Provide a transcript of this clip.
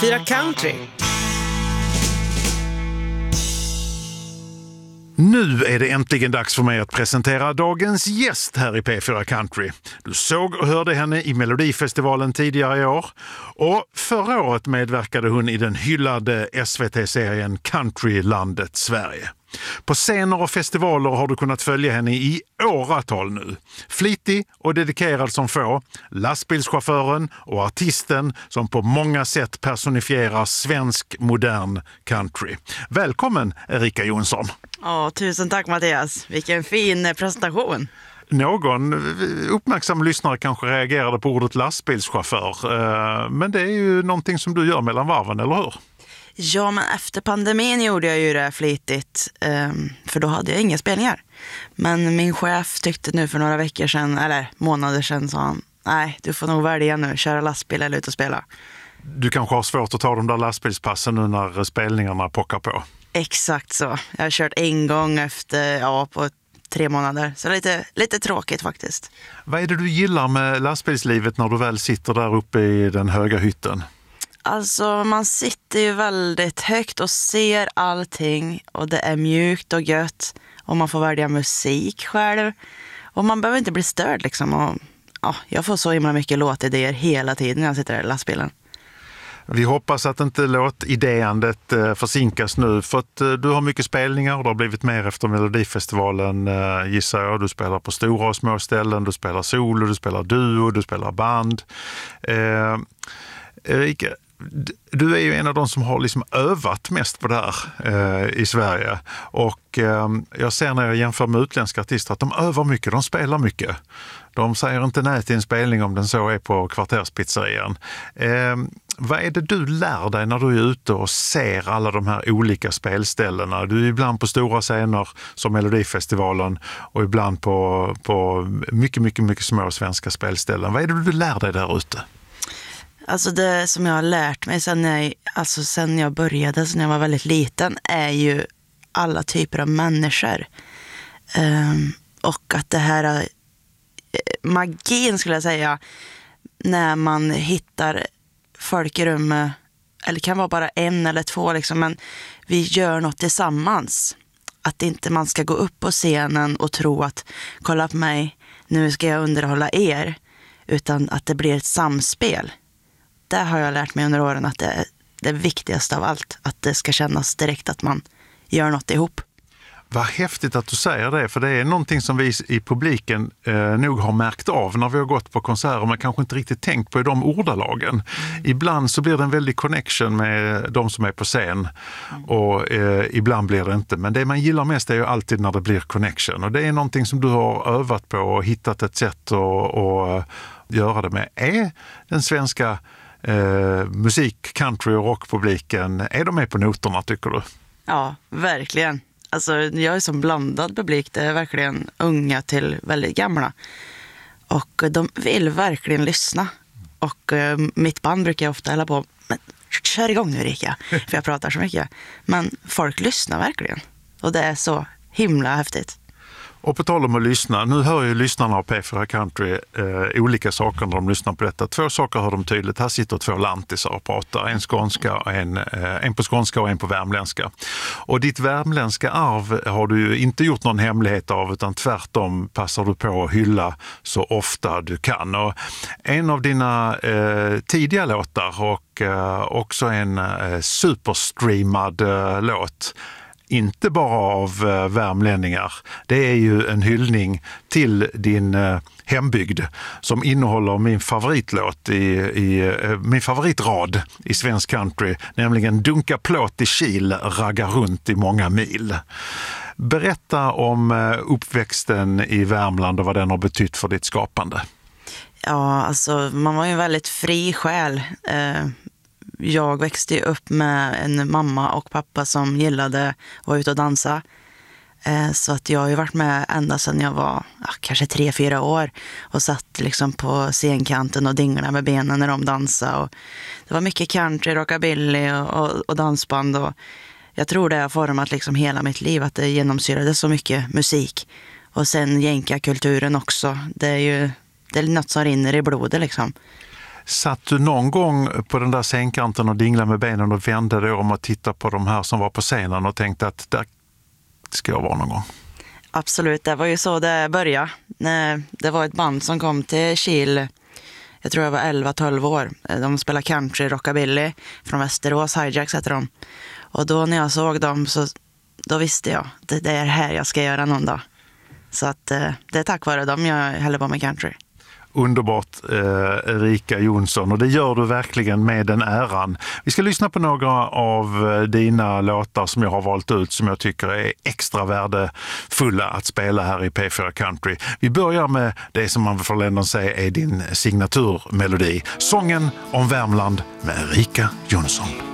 P4 Country. Nu är det äntligen dags för mig att presentera dagens gäst här i P4 Country. Du såg och hörde henne i Melodifestivalen tidigare i år. Och förra året medverkade hon i den hyllade SVT-serien Countrylandet Sverige. På scener och festivaler har du kunnat följa henne i åratal nu. Flitig och dedikerad som få, lastbilschauffören och artisten som på många sätt personifierar svensk modern country. Välkommen Erika Jonsson. Tusen tack Mattias, vilken fin presentation. Någon uppmärksam lyssnare kanske reagerade på ordet lastbilschaufför, men det är ju någonting som du gör mellan varven, eller hur? Ja, men efter pandemin gjorde jag ju det flitigt, för då hade jag inga spelningar. Men min chef tyckte nu för några veckor sedan, eller månader sedan, sa han: nej, du får nog välja nu, köra lastbil eller ut och spela. Du kanske har svårt att ta de där lastbilspassen nu när spelningarna pockar på. Exakt så. Jag har kört en gång efter, på 3 månader. Så lite tråkigt faktiskt. Vad är det du gillar med lastbilslivet när du väl sitter där uppe i den höga hytten? Alltså man sitter ju väldigt högt och ser allting och det är mjukt och gött och man får välja musik själv och man behöver inte bli störd liksom. Och, jag får så himla mycket låtidéer hela tiden när jag sitter där i lastbilen. Vi hoppas att inte låtidéandet försinkas nu, för att du har mycket spelningar och det har blivit mer efter Melodifestivalen, gissar jag. Du spelar på stora och små ställen, du spelar solo, du spelar duo, du spelar band. Erika, du är ju en av de som har liksom övat mest på det här i Sverige, och jag ser när jag jämför med utländska artister att de övar mycket, de spelar mycket. De säger inte nej till en spelning om den så är på kvarterspizzerian. Vad är det du lär dig när du är ute och ser alla de här olika spelställena? Du är ibland på stora scener som Melodifestivalen och ibland på mycket små svenska spelställen. Vad är det du lär dig där ute? Alltså det som jag har lärt mig sen jag började, sen jag var väldigt liten, är ju alla typer av människor. Och att det här magin, skulle jag säga, när man hittar folk i rummet, eller kan vara bara 1 eller 2 liksom, men vi gör något tillsammans. Att inte man ska gå upp på scenen och tro att kolla på mig, nu ska jag underhålla er, utan att det blir ett samspel. Där har jag lärt mig under åren att det är det viktigaste av allt. Att det ska kännas direkt att man gör något ihop. Vad häftigt att du säger det, för det är någonting som vi i publiken nog har märkt av när vi har gått på konserter, men kanske inte riktigt tänkt på i de ordalagen. Ibland så blir det en väldig connection med de som är på scen och ibland blir det inte. Men det man gillar mest är ju alltid när det blir connection, och det är någonting som du har övat på och hittat ett sätt att göra det med. Är den svenska musik-, country- och rockpubliken, är de med på noterna, tycker du? Ja, verkligen. Alltså jag är som blandad publik, det är verkligen unga till väldigt gamla. Och de vill verkligen lyssna. Och mitt band brukar jag ofta hälla på, men kör igång nu Erika, för jag pratar så mycket. Men folk lyssnar verkligen. Och det är så himla häftigt. Och på tal om att lyssna, nu hör ju lyssnarna av P4 Country olika saker när de lyssnar på detta. 2 saker hör de tydligt. Här sitter 2 lantisar och pratar. En skånska, en på skånska och en på värmländska. Och ditt värmländska arv har du ju inte gjort någon hemlighet av, utan tvärtom passar du på att hylla så ofta du kan. Och en av dina tidiga låtar och också en superstreamad låt, inte bara av värmlänningar. Det är ju en hyllning till din hembygd som innehåller min favoritlåt min favoritrad i svensk country, nämligen dunka plåt i Kil, ragga runt i många mil. Berätta om uppväxten i Värmland och vad den har betytt för ditt skapande. Ja, alltså man var ju en väldigt fri själ. Jag växte ju upp med en mamma och pappa som gillade att vara ute och dansa. Så att jag har ju varit med ända sedan jag var kanske 3-4 år och satt liksom på scenkanten och dinglade med benen när de dansade. Och det var mycket country, rockabilly och dansband, och jag tror det har format liksom hela mitt liv, att det genomsyrade så mycket musik. Och sen jänkarkulturen också, det är något som rinner i blodet liksom. Satt du någon gång på den där scenkanten och dinglade med benen och vände dig om och tittade på de här som var på scenen och tänkte att där ska jag vara någon gång? Absolut, det var ju så det började. Det var ett band som kom till Kil, jag tror jag var 11-12 år. De spelade country, rockabilly från Västerås, Hijacks heter de. Och då när jag såg dem så då visste jag att det är här jag ska göra någon dag. Så att det är tack vare dem jag häller på med country. Underbart, Erika Jonsson, och det gör du verkligen med den äran. Vi ska lyssna på några av dina låtar som jag har valt ut som jag tycker är extra värdefulla att spela här i P4 Country. Vi börjar med det som man får ändå säga är din signaturmelodi, Sången om Värmland med Erika Jonsson.